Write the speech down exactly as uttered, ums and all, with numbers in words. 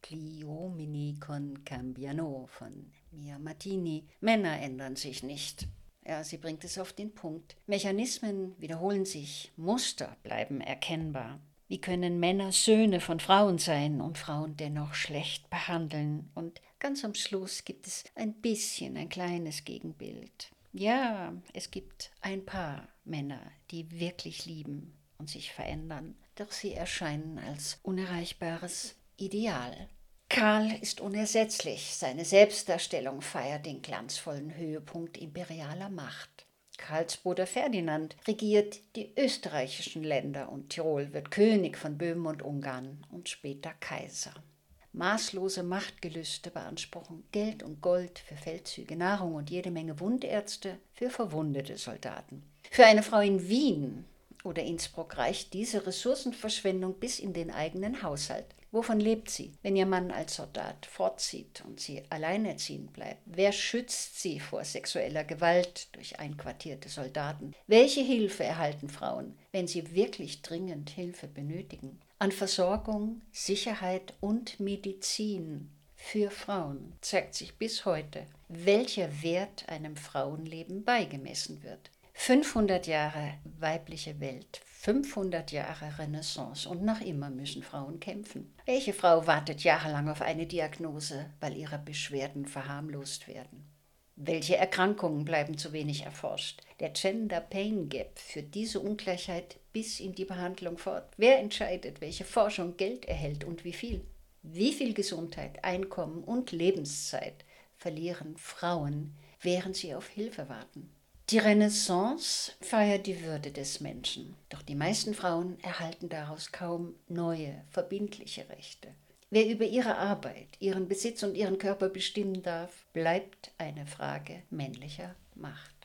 Gli uomini con cambiano von Mia Martini. Männer ändern sich nicht. Ja, sie bringt es auf den Punkt. Mechanismen wiederholen sich, Muster bleiben erkennbar. Wie können Männer Söhne von Frauen sein und Frauen dennoch schlecht behandeln? Und ganz am Schluss gibt es ein bisschen, ein kleines Gegenbild. Ja, es gibt ein paar Männer, die wirklich lieben und sich verändern, doch sie erscheinen als unerreichbares Ideal. Karl ist unersetzlich. Seine Selbstdarstellung feiert den glanzvollen Höhepunkt imperialer Macht. Karls Bruder Ferdinand regiert die österreichischen Länder und Tirol wird König von Böhmen und Ungarn und später Kaiser. Maßlose Machtgelüste beanspruchen Geld und Gold für Feldzüge, Nahrung und jede Menge Wundärzte für verwundete Soldaten. Für eine Frau in Wien oder Innsbruck reicht diese Ressourcenverschwendung bis in den eigenen Haushalt. Wovon lebt sie, wenn ihr Mann als Soldat fortzieht und sie alleinerziehend bleibt? Wer schützt sie vor sexueller Gewalt durch einquartierte Soldaten? Welche Hilfe erhalten Frauen, wenn sie wirklich dringend Hilfe benötigen? An Versorgung, Sicherheit und Medizin für Frauen zeigt sich bis heute, welcher Wert einem Frauenleben beigemessen wird. fünfhundert Jahre weibliche Welt, fünfhundert Jahre Renaissance und noch immer müssen Frauen kämpfen. Welche Frau wartet jahrelang auf eine Diagnose, weil ihre Beschwerden verharmlost werden? Welche Erkrankungen bleiben zu wenig erforscht? Der Gender Pain Gap führt diese Ungleichheit bis in die Behandlung fort. Wer entscheidet, welche Forschung Geld erhält und wie viel? Wie viel Gesundheit, Einkommen und Lebenszeit verlieren Frauen, während sie auf Hilfe warten? Die Renaissance feiert die Würde des Menschen, doch die meisten Frauen erhalten daraus kaum neue, verbindliche Rechte. Wer über ihre Arbeit, ihren Besitz und ihren Körper bestimmen darf, bleibt eine Frage männlicher Macht.